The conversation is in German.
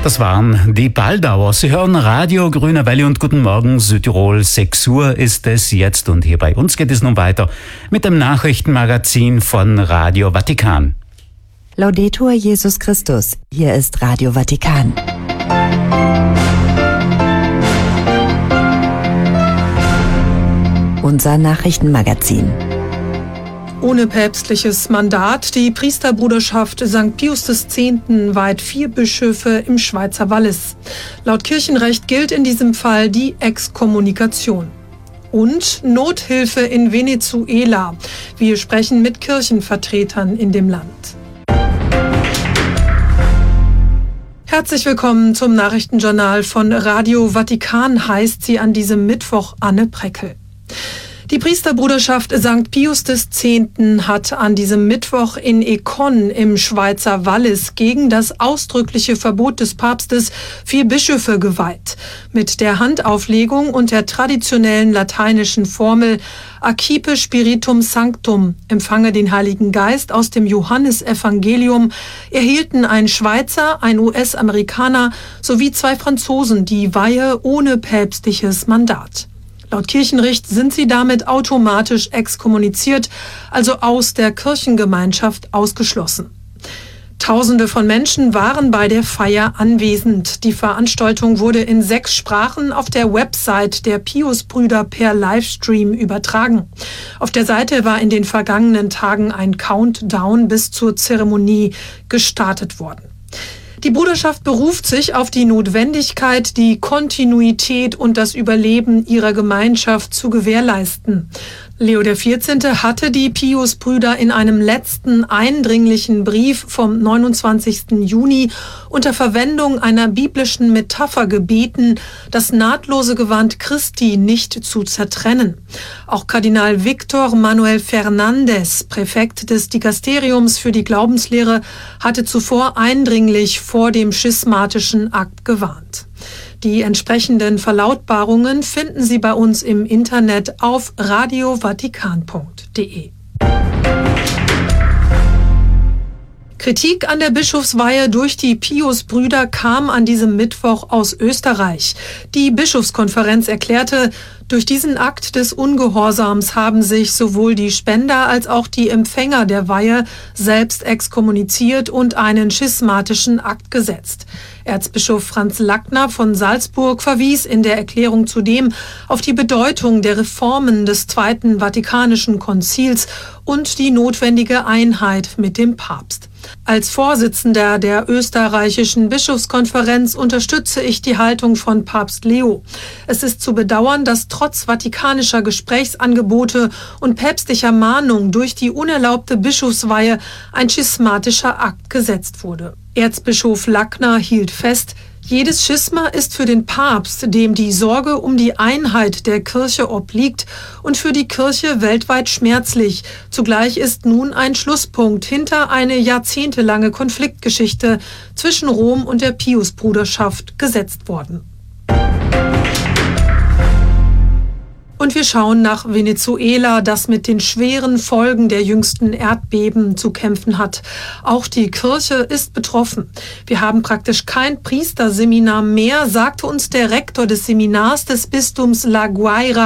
Das waren die Baldauer. Sie hören Radio Grüne Welle und guten Morgen Südtirol. 6 Uhr ist es jetzt und hier bei uns geht es nun weiter mit dem Nachrichtenmagazin von Radio Vatikan. Laudetur Jesus Christus. Hier ist Radio Vatikan. Unser Nachrichtenmagazin. Ohne päpstliches Mandat. Die Priesterbruderschaft St. Pius X. weiht 4 Bischöfe im Schweizer Wallis. Laut Kirchenrecht gilt in diesem Fall die Exkommunikation. Und Nothilfe in Venezuela. Wir sprechen mit Kirchenvertretern in dem Land. Herzlich willkommen zum Nachrichtenjournal von Radio Vatikan, heißt sie an diesem Mittwoch Anne Preckel. Die Priesterbruderschaft St. Pius X. hat an diesem Mittwoch in Econ im Schweizer Wallis gegen das ausdrückliche Verbot des Papstes 4 Bischöfe geweiht. Mit der Handauflegung und der traditionellen lateinischen Formel Accipe Spiritum Sanctum, empfange den Heiligen Geist aus dem Johannesevangelium, erhielten ein Schweizer, ein US-Amerikaner sowie 2 Franzosen die Weihe ohne päpstliches Mandat. Laut Kirchenrecht sind sie damit automatisch exkommuniziert, also aus der Kirchengemeinschaft ausgeschlossen. Tausende von Menschen waren bei der Feier anwesend. Die Veranstaltung wurde in 6 Sprachen auf der Website der Pius-Brüder per Livestream übertragen. Auf der Seite war in den vergangenen Tagen ein Countdown bis zur Zeremonie gestartet worden. Die Bruderschaft beruft sich auf die Notwendigkeit, die Kontinuität und das Überleben ihrer Gemeinschaft zu gewährleisten. Leo XIV. Hatte die Pius-Brüder in einem letzten eindringlichen Brief vom 29. Juni unter Verwendung einer biblischen Metapher gebeten, das nahtlose Gewand Christi nicht zu zertrennen. Auch Kardinal Victor Manuel Fernandez, Präfekt des Dikasteriums für die Glaubenslehre, hatte zuvor eindringlich vor dem schismatischen Akt gewarnt. Die entsprechenden Verlautbarungen finden Sie bei uns im Internet auf radiovatikan.de. Kritik an der Bischofsweihe durch die Pius-Brüder kam an diesem Mittwoch aus Österreich. Die Bischofskonferenz erklärte, durch diesen Akt des Ungehorsams haben sich sowohl die Spender als auch die Empfänger der Weihe selbst exkommuniziert und einen schismatischen Akt gesetzt. Erzbischof Franz Lackner von Salzburg verwies in der Erklärung zudem auf die Bedeutung der Reformen des Zweiten Vatikanischen Konzils und die notwendige Einheit mit dem Papst. Als Vorsitzender der österreichischen Bischofskonferenz unterstütze ich die Haltung von Papst Leo. Es ist zu bedauern, dass trotz vatikanischer Gesprächsangebote und päpstlicher Mahnung durch die unerlaubte Bischofsweihe ein schismatischer Akt gesetzt wurde. Erzbischof Lackner hielt fest, jedes Schisma ist für den Papst, dem die Sorge um die Einheit der Kirche obliegt, und für die Kirche weltweit schmerzlich. Zugleich ist nun ein Schlusspunkt hinter eine jahrzehntelange Konfliktgeschichte zwischen Rom und der Pius-Bruderschaft gesetzt worden. Und wir schauen nach Venezuela, das mit den schweren Folgen der jüngsten Erdbeben zu kämpfen hat. Auch die Kirche ist betroffen. Wir haben praktisch kein Priesterseminar mehr, sagte uns der Rektor des Seminars des Bistums La Guaira,